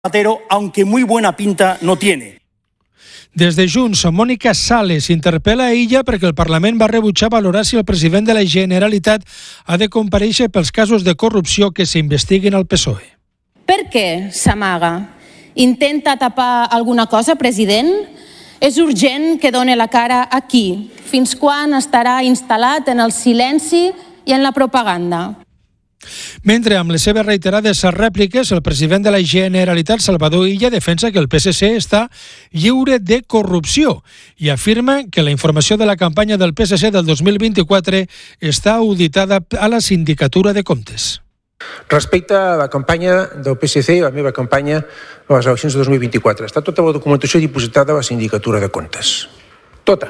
Zapatero, aunque muy buena pinta no tiene. Des de Junts, Mònica Sales interpel·la a Illa perquè el Parlament va rebutjar valorar si el president de la Generalitat ha de comparèixer pels casos de corrupció que s'investiguen al PSOE. Per què s'amaga? Intenta tapar alguna cosa, president? És urgent que doni la cara aquí. Fins quan estarà instal·lat en el silenci i en la propaganda? Mentre amb les seves reiterades rèpliques, el president de la Generalitat, Salvador Illa, defensa que el PSC està lliure de corrupció i afirma que la informació de la campanya del PSC del 2024 està auditada a la Sindicatura de Comptes. Respecte a la campanya del PSC i la meva campanya a les eleccions de 2024, està tota la documentació dipositada a la Sindicatura de Comptes. Tota.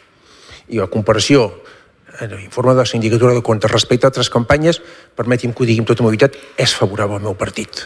I la comparació en l'informe de la Sindicatura de Comptes respecte a altres campanyes, permeti'm que ho digui amb tota mobilitat, és favorable al meu partit.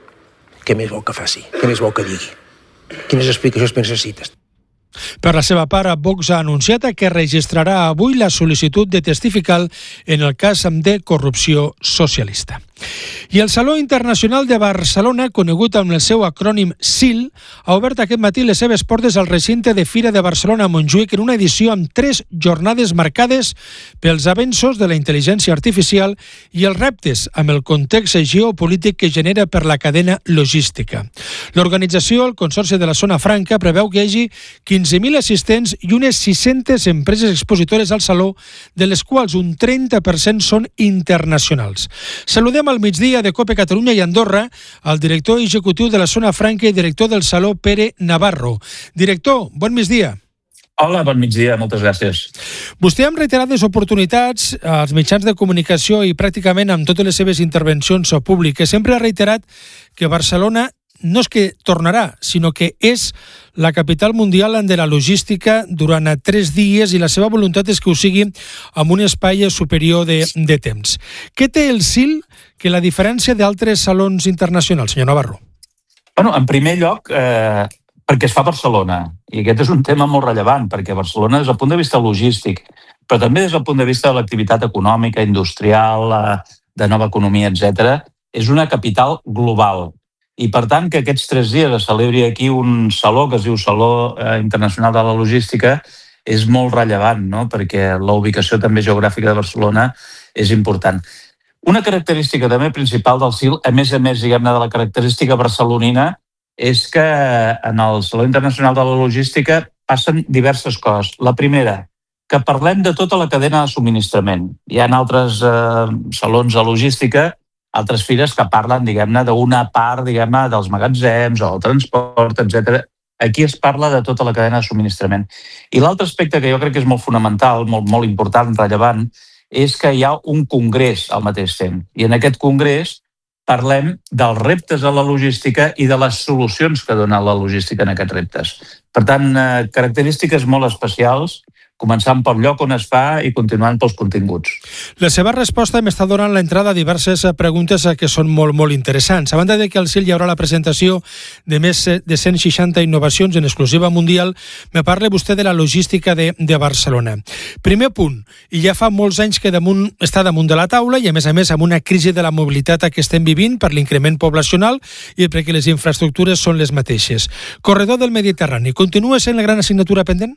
Què més vol que faci? Què més vol que digui? Quines explicacions necessites? Per la seva part, Vox ha anunciat que registrarà avui la sol·licitud de testifical en el cas de corrupció socialista. I el Saló Internacional de Barcelona, conegut amb el seu acrònim SIL, ha obert aquest matí les seves portes al recinte de Fira de Barcelona a Montjuïc en una edició amb 3 jornades marcades pels avenços de la intel·ligència artificial i els reptes amb el context geopolític que genera per la cadena logística. L'organització, el Consorci de la Zona Franca, preveu que hi hagi 15.000 assistents i unes 600 empreses expositores al Saló, de les quals un 30% són internacionals. Saludem al migdia de COPE Catalunya i Andorra el director executiu de la Zona Franca i director del Saló, Pere Navarro. Director, bon migdia. Hola, bon migdia, moltes gràcies. Vostè amb reiterades oportunitats als mitjans de comunicació i pràcticament amb totes les seves intervencions públiques sempre ha reiterat que Barcelona no és que tornarà, sinó que és la capital mundial de la logística durant 3 dies i la seva voluntat és que ho sigui amb un espai superior de temps. Què té el SIL que la diferència d'altres salons internacionals, senyor Navarro? Bueno, en primer lloc, perquè es fa a Barcelona, i aquest és un tema molt rellevant, perquè Barcelona des del punt de vista logístic, però també des del punt de vista de l'activitat econòmica, industrial, de nova economia, etc., és una capital global. I per tant que aquests 3 dies es celebri aquí un saló que es diu Saló Internacional de la Logística és molt rellevant, no? Perquè la ubicació també geogràfica de Barcelona és important. Una característica també principal del SIL, a més, diguem-ne, de la característica barcelonina, és que en el Saló Internacional de la Logística passen diverses coses. La primera, que parlem de tota la cadena de subministrament. Hi ha altres salons de logística, altres fires que parlen, diguem-ne, d'una part, diguem-ne, dels magatzems o el transport, etc. Aquí es parla de tota la cadena de subministrament. I l'altre aspecte que jo crec que és molt fonamental, molt important, rellevant, és que hi ha un congrés al mateix temps. I en aquest congrés parlem dels reptes de la logística i de les solucions que dona la logística en aquests reptes. Per tant, característiques molt especials, començant pel lloc on es fa i continuant pels continguts. La seva resposta m'està donant l'entrada a diverses preguntes que són molt interessants. A banda de que al SIL hi haurà la presentació de més de 160 innovacions en exclusiva mundial, me parla vostè de la logística de Barcelona. Primer punt, i ja fa molts anys que està damunt de la taula i a més amb una crisi de la mobilitat que estem vivint per l'increment poblacional i perquè les infraestructures són les mateixes. Corredor del Mediterrani, continua sent la gran assignatura pendent?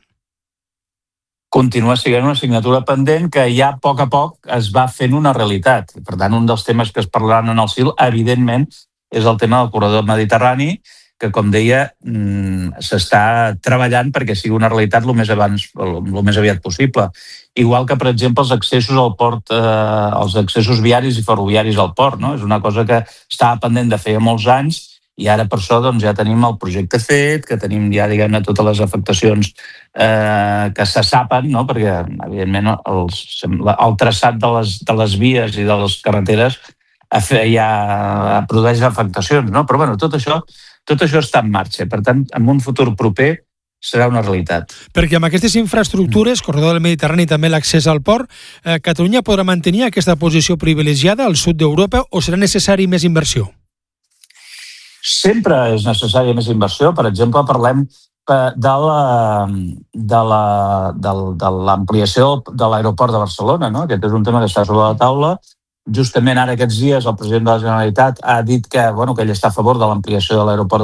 Continua sent una assignatura pendent que ja a poc es va fent una realitat. Per tant, un dels temes que es parlaran en el SIL, evidentment, és el tema del corredor mediterrani, que, com deia, s'està treballant perquè sigui una realitat el més aviat possible. Igual que, per exemple, els accessos al port, els accessos viaris i ferroviaris al port, no? És una cosa que estava pendent de fer molts anys i ara per això ja tenim el projecte fet, que tenim ja, diguem-ne, totes les afectacions que se saben, no? Perquè, evidentment, el traçat de les vies i de les carreteres ja produeix afectacions, no? Però, bueno, tot això està en marxa. Per tant, en un futur proper serà una realitat. Perquè amb aquestes infraestructures, corredor del Mediterrani i també l'accés al port, Catalunya podrà mantenir aquesta posició privilegiada al sud d'Europa o serà necessari més inversió? Sempre és necessària més inversió. Per exemple, parlem de l'ampliació de l'aeroport de Barcelona, no? Aquest és un tema que està sobre la taula justament ara aquests dies el president de la Generalitat ha dit que ell està a favor de l'ampliació de l'aeroport